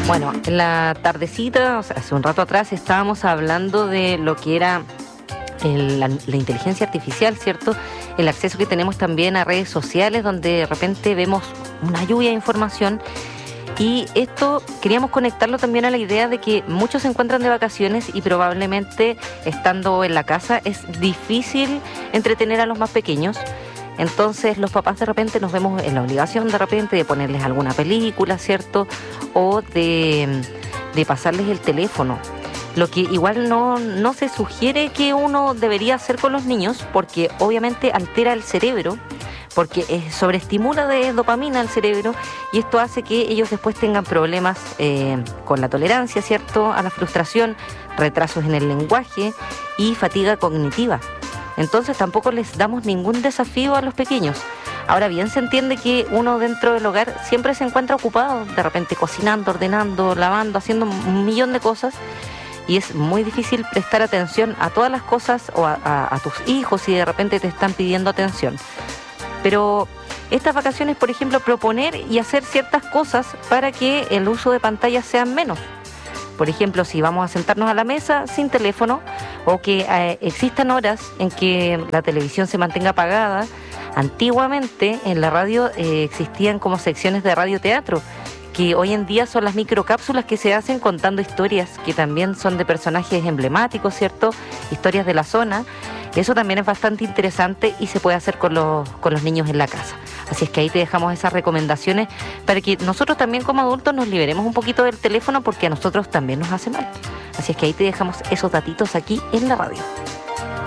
Bueno, en la tardecita, o sea, hace un rato atrás, estábamos hablando de lo que era la inteligencia artificial, ¿cierto? El acceso que tenemos también a redes sociales, donde de repente vemos una lluvia de información. Y esto queríamos conectarlo también a la idea de que muchos se encuentran de vacaciones y probablemente estando en la casa es difícil entretener a los más pequeños. Entonces los papás de repente nos vemos en la obligación de repente de ponerles alguna película, ¿cierto? O de pasarles el teléfono. Lo que igual no se sugiere que uno debería hacer con los niños, porque obviamente altera el cerebro, porque sobreestimula de dopamina el cerebro, y esto hace que ellos después tengan problemas con la tolerancia, ¿cierto?, a la frustración, retrasos en el lenguaje y fatiga cognitiva. Entonces tampoco les damos ningún desafío a los pequeños. Ahora bien, se entiende que uno dentro del hogar siempre se encuentra ocupado, de repente cocinando, ordenando, lavando, haciendo un millón de cosas, y es muy difícil prestar atención a todas las cosas o a tus hijos si de repente te están pidiendo atención. Pero estas vacaciones, por ejemplo, proponer y hacer ciertas cosas para que el uso de pantallas sea menos. Por ejemplo, si vamos a sentarnos a la mesa sin teléfono, o que existan horas en que la televisión se mantenga apagada. Antiguamente en la radio existían como secciones de radioteatro, que hoy en día son las microcápsulas que se hacen contando historias que también son de personajes emblemáticos, ¿cierto? Historias de la zona. Eso también es bastante interesante y se puede hacer con los niños en la casa. Así es que ahí te dejamos esas recomendaciones para que nosotros también como adultos nos liberemos un poquito del teléfono, porque a nosotros también nos hace mal. Así es que ahí te dejamos esos datitos aquí en la radio.